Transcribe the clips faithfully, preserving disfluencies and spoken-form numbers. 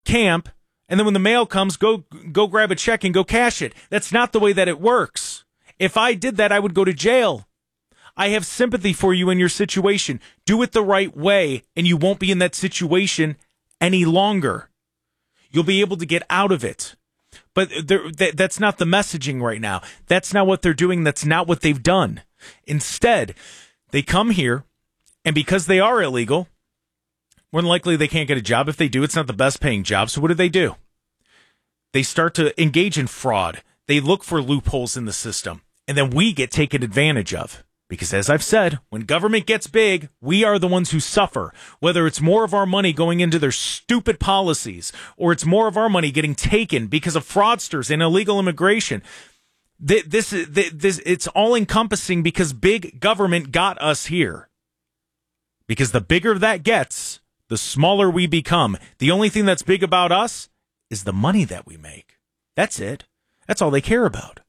camp, and then when the mail comes, go go grab a check and go cash it. That's not the way that it works. If I did that, I would go to jail. I have sympathy for you in your situation. Do it the right way, and you won't be in that situation any longer. You'll be able to get out of it. But th- that's not the messaging right now. That's not what they're doing. That's not what they've done. Instead, they come here, and because they are illegal, more than likely they can't get a job. If they do, it's not the best paying job. So what do they do? They start to engage in fraud. They look for loopholes in the system. And then we get taken advantage of. Because as I've said, when government gets big, we are the ones who suffer. Whether it's more of our money going into their stupid policies, or it's more of our money getting taken because of fraudsters and illegal immigration. This, this, this, it's all encompassing because big government got us here. Because the bigger that gets, the smaller we become. The only thing that's big about us is the money that we make. That's it. That's all they care about.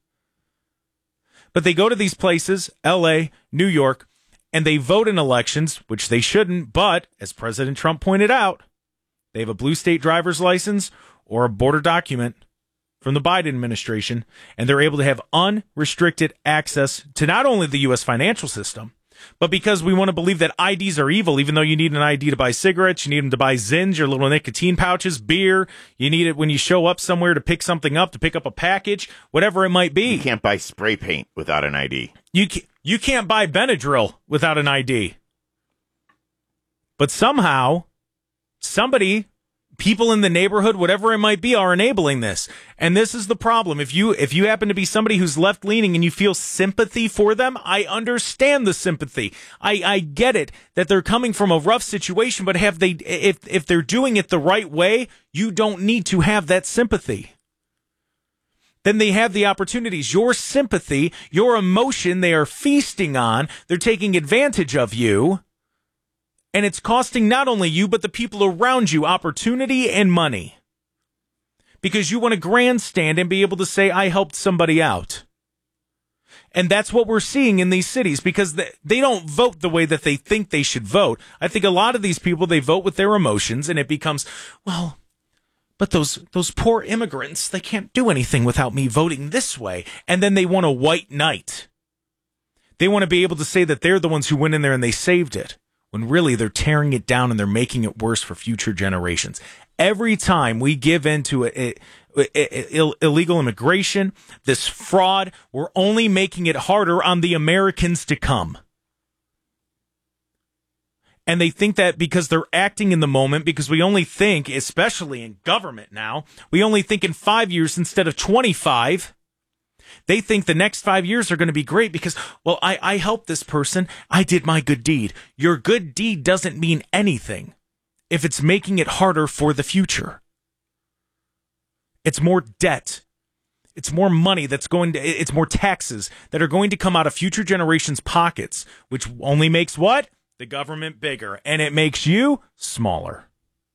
But they go to these places, L A, New York, and they vote in elections, which they shouldn't. But, as President Trump pointed out, they have a blue state driver's license or a border document from the Biden administration, and they're able to have unrestricted access to not only the U S financial system, but because we want to believe that I Ds are evil, even though you need an I D to buy cigarettes, you need them to buy Zins, your little nicotine pouches, beer, you need it when you show up somewhere to pick something up, to pick up a package, whatever it might be. You can't buy spray paint without an I D. You can't, you can't buy Benadryl without an I D. But somehow, somebody... people in the neighborhood, whatever it might be, are enabling this. And this is the problem. If you if you happen to be somebody who's left-leaning and you feel sympathy for them, I understand the sympathy. I, I get it that they're coming from a rough situation, but have they if if they're doing it the right way, you don't need to have that sympathy. Then they have the opportunities. Your sympathy, your emotion, they are feasting on. They're taking advantage of you. And it's costing not only you, but the people around you opportunity and money. Because you want to grandstand and be able to say, I helped somebody out. And that's what we're seeing in these cities, because they don't vote the way that they think they should vote. I think a lot of these people, they vote with their emotions, and it becomes, well, but those those poor immigrants, they can't do anything without me voting this way. And then they want a white knight. They want to be able to say that they're the ones who went in there and they saved it, when really they're tearing it down and they're making it worse for future generations. Every time we give in to a, a, a, a, illegal immigration, this fraud, we're only making it harder on the Americans to come. And they think that because they're acting in the moment, because we only think, especially in government now, we only think in five years instead of twenty-five. They think the next five years are going to be great because, well, I, I helped this person. I did my good deed. Your good deed doesn't mean anything if it's making it harder for the future. It's more debt. It's more money that's going to, it's more taxes that are going to come out of future generations' pockets, which only makes what? The government bigger, and it makes you smaller.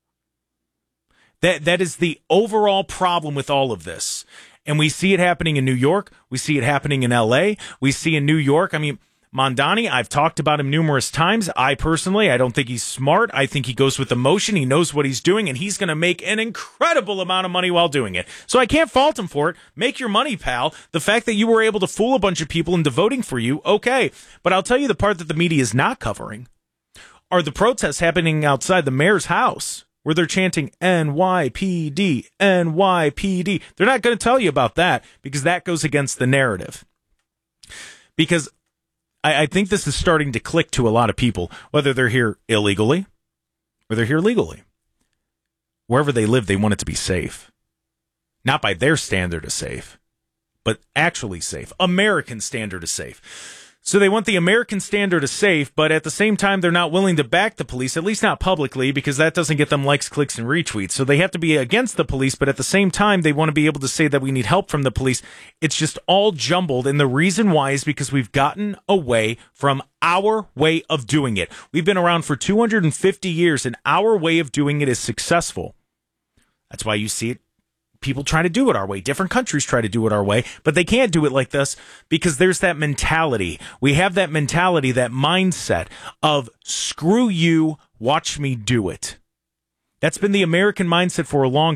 That that is the overall problem with all of this. And we see it happening in New York. We see it happening in L A. We see in New York. I mean, Mondani, I've talked about him numerous times. I personally, I don't think he's smart. I think he goes with emotion. He knows what he's doing, and he's going to make an incredible amount of money while doing it. So I can't fault him for it. Make your money, pal. The fact that you were able to fool a bunch of people into voting for you, okay. But I'll tell you the part that the media is not covering are the protests happening outside the mayor's house, where they're chanting N Y P D, N Y P D. They're not going to tell you about that because that goes against the narrative. Because I, I think this is starting to click to a lot of people, whether they're here illegally or they're here legally. Wherever they live, they want it to be safe. Not by their standard of safe, but actually safe. American standard of safe. So they want the American standard of safe, but at the same time, they're not willing to back the police, at least not publicly, because that doesn't get them likes, clicks, and retweets. So they have to be against the police, but at the same time, they want to be able to say that we need help from the police. It's just all jumbled, and the reason why is because we've gotten away from our way of doing it. We've been around for two hundred fifty years, and our way of doing it is successful. That's why you see it. People try to do it our way. Different countries try to do it our way, but they can't do it like this because there's that mentality. We have that mentality, that mindset of screw you, watch me do it. That's been the American mindset for a long